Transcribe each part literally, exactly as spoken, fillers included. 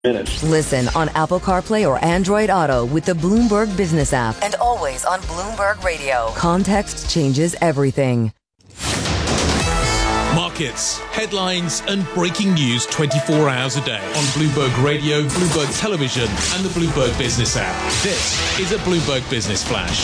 Minutes. Listen on Apple CarPlay or Android Auto with the Bloomberg Business app and always on Bloomberg Radio. Context changes everything. Markets, headlines and breaking news twenty-four hours a day on Bloomberg Radio, Bloomberg Television and the Bloomberg Business app. This is a Bloomberg Business Flash.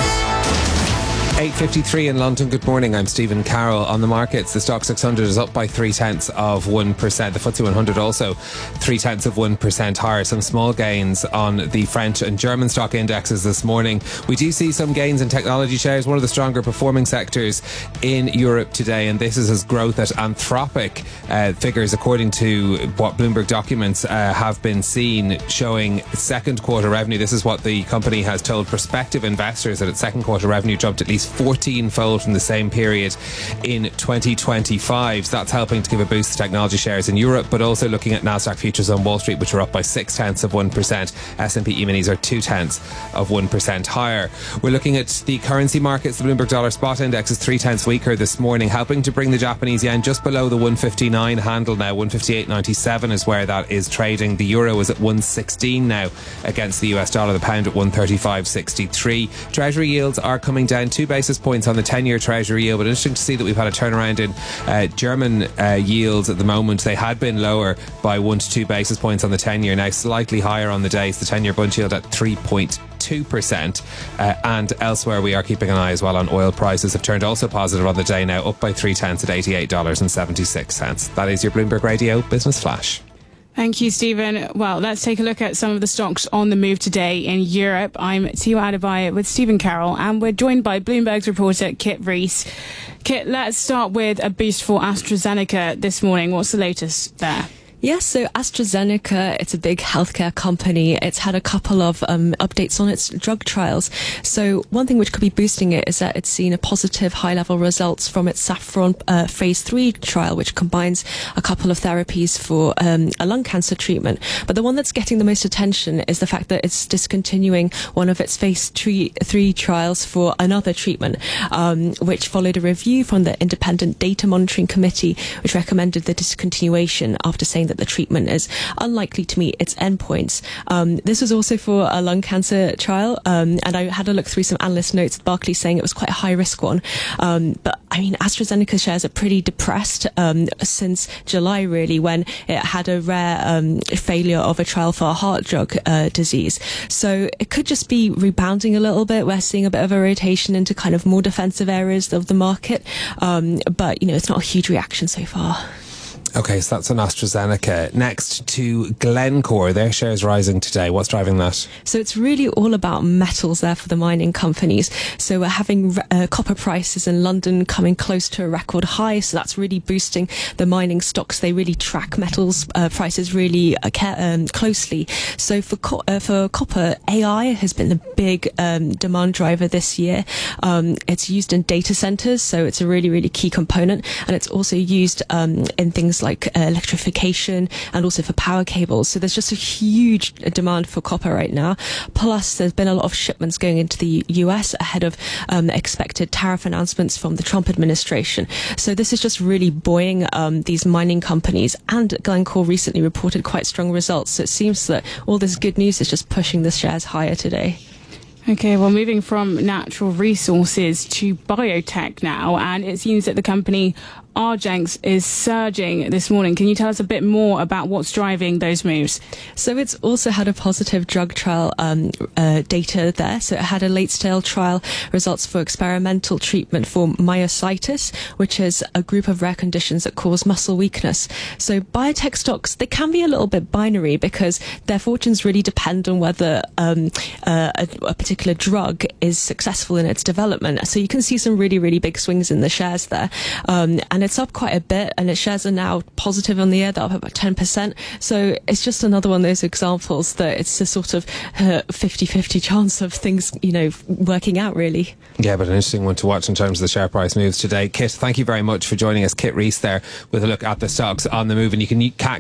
eight fifty-three in London. Good morning. I'm Stephen Carroll. On the markets, the Stock six hundred is up by three tenths of one percent. The F T S E one hundred also three tenths of one percent higher. Some small gains on the French and German stock indexes this morning. We do see some gains in technology shares, one of the stronger performing sectors in Europe today, and this is as growth at Anthropic uh, figures, according to what Bloomberg documents uh, have been seen, showing second quarter revenue. This is what the company has told prospective investors, that its second quarter revenue jumped at least fourteen fold from the same period in twenty twenty-five. So that's helping to give a boost to technology shares in Europe, but also looking at Nasdaq futures on Wall Street, which are up by six tenths of one percent. S and P E-minis are two tenths of one percent higher. We're looking at the currency markets. The Bloomberg dollar spot index is three tenths weaker this morning, helping to bring the Japanese yen just below the one fifty-nine handle now. one fifty-eight ninety-seven is where that is trading. The euro is at one sixteen now against the U S dollar. The pound at one thirty-five sixty-three. Treasury yields are coming down two basis points on the ten-year Treasury yield, but interesting to see that we've had a turnaround in uh, German uh, yields at the moment. They had been lower by one to two basis points on the ten-year, now slightly higher on the days. The ten-year Bund yield at three point two percent, uh, and elsewhere we are keeping an eye as well on oil prices. Have turned also positive on the day, now up by three tenths at eighty-eight dollars and seventy-six cents. That is your Bloomberg Radio Business Flash. Thank you, Stephen. Well, let's take a look at some of the stocks on the move today in Europe. I'm Tiwa Adebayo with Stephen Carroll, and we're joined by Bloomberg's reporter Kit Rees. Kit, let's start with a boost for AstraZeneca this morning. What's the latest there? Yes, so AstraZeneca, it's a big healthcare company. It's had a couple of um, updates on its drug trials. So one thing which could be boosting it is that it's seen a positive high-level results from its Saffron uh, phase three trial, which combines a couple of therapies for um, a lung cancer treatment. But the one that's getting the most attention is the fact that it's discontinuing one of its phase three, three trials for another treatment, um, which followed a review from the Independent Data Monitoring Committee, which recommended the discontinuation after saying that the treatment is unlikely to meet its endpoints. Um, this was also for a lung cancer trial, um, and I had a look through some analyst notes at Barclays saying it was quite a high risk one. Um, but I mean, AstraZeneca shares are pretty depressed um, since July, really, when it had a rare um, failure of a trial for a heart drug uh, disease. So it could just be rebounding a little bit. We're seeing a bit of a rotation into kind of more defensive areas of the market, um, but you know, it's not a huge reaction so far. Okay, so that's on AstraZeneca. Next to Glencore, their shares rising today. What's driving that? So it's really all about metals there for the mining companies. So we're having uh, copper prices in London coming close to a record high. So that's really boosting the mining stocks. They really track metals uh, prices really uh, um, closely. So for co- uh, for copper, A I has been the big um, demand driver this year. Um, it's used in data centers, so it's a really, really key component. And it's also used um, in things like like uh, electrification and also for power cables. So there's just a huge demand for copper right now. Plus, there's been a lot of shipments going into the U S ahead of um, expected tariff announcements from the Trump administration. So this is just really buoying um, these mining companies. And Glencore recently reported quite strong results. So it seems that all this good news is just pushing the shares higher today. Okay, well, moving from natural resources to biotech now, and it seems that the company Argenx is surging this morning. Can you tell us a bit more about what's driving those moves? So it's also had a positive drug trial um, uh, data there. So it had a late-stage trial results for experimental treatment for myositis, which is a group of rare conditions that cause muscle weakness. So biotech stocks, they can be a little bit binary because their fortunes really depend on whether um, uh, a, a particular drug is successful in its development. So you can see some really, really big swings in the shares there. Um, and it's up quite a bit, and its shares are now positive on the year. They're up about ten percent. So it's just another one of those examples that it's a sort of uh, fifty-fifty chance of things, you know, working out, really. Yeah, but an interesting one to watch in terms of the share price moves today. Kit, thank you very much for joining us. Kit Rees there with a look at the stocks on the move, and you can catch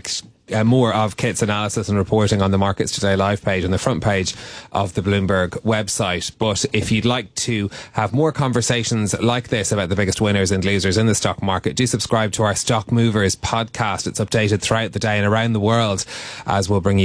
uh, more of Kit's analysis and reporting on the Markets Today live page on the front page of the Bloomberg website. But if you'd like to have more conversations like this about the biggest winners and losers in the stock market, do subscribe to our Stock Movers podcast. It's updated throughout the day and around the world, as we'll bring you